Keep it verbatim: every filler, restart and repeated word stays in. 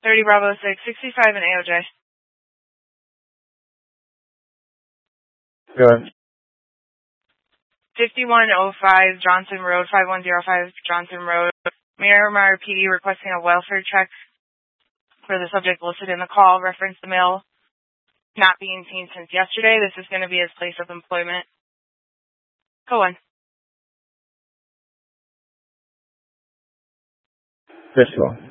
thirty Bravo six, sixty-five and A O J. Go ahead. fifty-one oh five Johnson Road, five one zero five Johnson Road. Miramar P D requesting a welfare check for the subject listed in the call. Reference the mail not being seen since yesterday. This is going to be his place of employment. Go on. fifty-one.